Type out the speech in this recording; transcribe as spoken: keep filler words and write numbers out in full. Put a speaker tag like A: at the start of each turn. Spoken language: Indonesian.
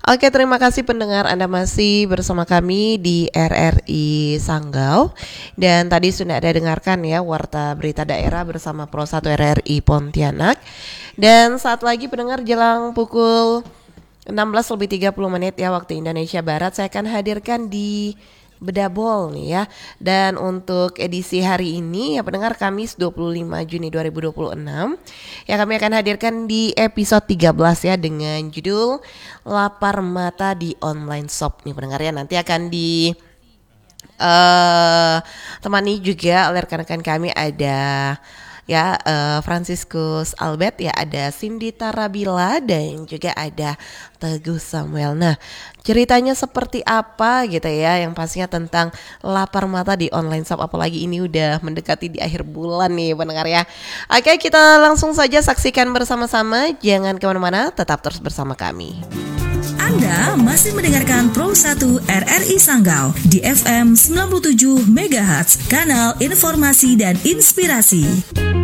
A: Oke, terima kasih pendengar, Anda masih bersama kami di R R I Sanggau. Dan tadi sudah ada dengarkan ya Warta Berita Daerah bersama Pro satu R R I Pontianak. Dan saat lagi pendengar jelang pukul enam belas lebih tiga puluh menit ya waktu Indonesia Barat, saya akan hadirkan di Bedabol nih ya. Dan untuk edisi hari ini ya pendengar, Kamis dua puluh lima Juni dua ribu dua puluh enam, ya kami akan hadirkan di episode tiga belas ya dengan judul Lapar Mata di Online Shop nih pendengar ya. Nanti akan di uh, temani juga oleh rekan-rekan kami, ada ya uh, Franciscus Albert, ya ada Cindy Tarabila, dan juga ada Teguh Samuel. Nah, ceritanya seperti apa gitu ya, yang pastinya tentang lapar mata di online shop, apalagi ini udah mendekati di akhir bulan nih pendengar ya. Oke, kita langsung saja saksikan bersama-sama, jangan kemana-mana, tetap terus bersama kami.
B: Anda masih mendengarkan Pro satu R R I Sanggau di F M sembilan puluh tujuh megahertz, kanal informasi dan inspirasi.